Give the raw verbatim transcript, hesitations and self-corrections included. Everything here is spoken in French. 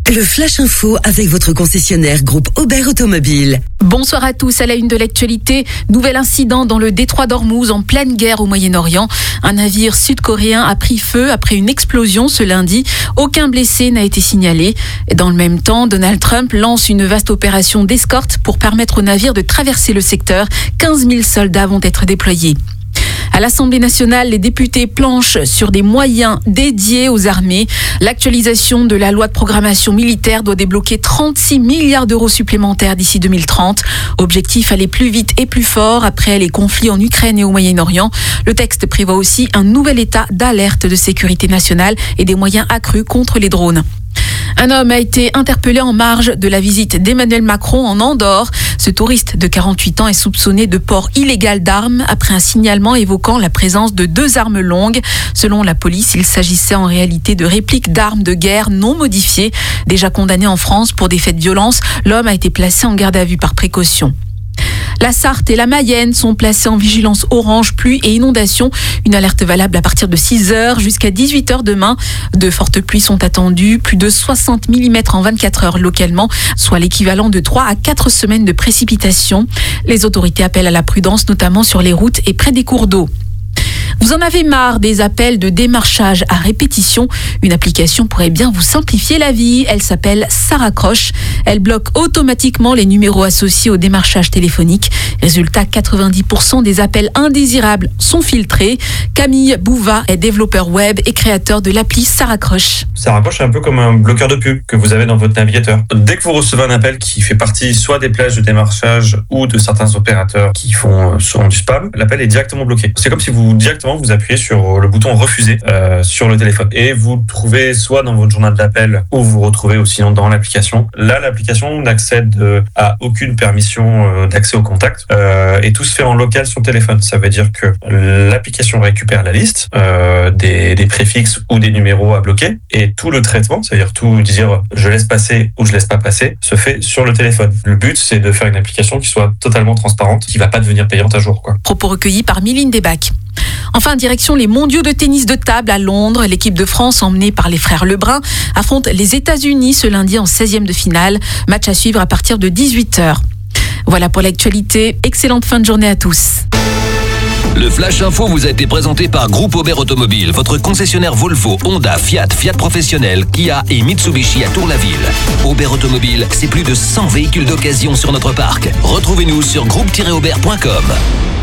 Le Flash Info avec votre concessionnaire groupe Aubert Automobile. Bonsoir à tous. À la une de l'actualité, nouvel incident dans le détroit d'Ormuz en pleine guerre au Moyen-Orient. Un navire sud-coréen a pris feu après une explosion ce lundi. Aucun blessé n'a été signalé. Dans le même temps, Donald Trump lance une vaste opération d'escorte pour permettre au navire de traverser le secteur. quinze mille soldats vont être déployés. À l'Assemblée nationale, les députés planchent sur des moyens dédiés aux armées. L'actualisation de la loi de programmation militaire doit débloquer trente-six milliards d'euros supplémentaires d'ici deux mille trente. Objectif, aller plus vite et plus fort après les conflits en Ukraine et au Moyen-Orient. Le texte prévoit aussi un nouvel état d'alerte de sécurité nationale et des moyens accrus contre les drones. Un homme a été interpellé en marge de la visite d'Emmanuel Macron en Andorre. Ce touriste de quarante-huit ans est soupçonné de port illégal d'armes après un signalement évoquant la présence de deux armes longues. Selon la police, il s'agissait en réalité de répliques d'armes de guerre non modifiées. Déjà condamné en France pour des faits de violence, l'homme a été placé en garde à vue par précaution. La Sarthe et la Mayenne sont placées en vigilance orange, pluie et inondation. Une alerte valable à partir de six heures jusqu'à dix-huit heures demain. De fortes pluies sont attendues, plus de soixante millimètres en vingt-quatre heures localement, soit l'équivalent de trois à quatre semaines de précipitations. Les autorités appellent à la prudence, notamment sur les routes et près des cours d'eau. Vous en avez marre des appels de démarchage à répétition? Une application pourrait bien vous simplifier la vie. Elle s'appelle Ça raccroche. Elle bloque automatiquement les numéros associés au démarchage téléphonique. Résultat, quatre-vingt-dix pour cent des appels indésirables sont filtrés. Camille Bouva est développeur web et créateur de l'appli Ça raccroche. Ça raccroche un peu comme un bloqueur de pub que vous avez dans votre navigateur. Dès que vous recevez un appel qui fait partie soit des plages de démarchage ou de certains opérateurs qui font souvent du spam, l'appel est directement bloqué. C'est comme si vous directement vous appuyez sur le bouton refuser euh, sur le téléphone et vous le trouvez soit dans votre journal d'appel ou vous retrouvez aussi dans l'application. Là, l'application n'accède à aucune permission d'accès au contact euh, et tout se fait en local sur le téléphone. Ça veut dire que l'application récupère la liste euh, des, des préfixes ou des numéros à bloquer et tout le traitement, c'est-à-dire tout dire je laisse passer ou je laisse pas passer, se fait sur le téléphone. Le but, c'est de faire une application qui soit totalement transparente, qui va pas devenir payante à jour, quoi. Propos recueillis par Mylène Debac. Enfin, direction les mondiaux de tennis de table à Londres. L'équipe de France, emmenée par les frères Lebrun, affronte les États-Unis ce lundi en seizième de finale. Match à suivre à partir de dix-huit heures. Voilà pour l'actualité. Excellente fin de journée à tous. Le Flash Info vous a été présenté par Groupe Aubert Automobile, votre concessionnaire Volvo, Honda, Fiat, Fiat Professionnel, Kia et Mitsubishi à Tour-la-Ville. Aubert Automobile, c'est plus de cent véhicules d'occasion sur notre parc. Retrouvez-nous sur groupe tiret aubert point com.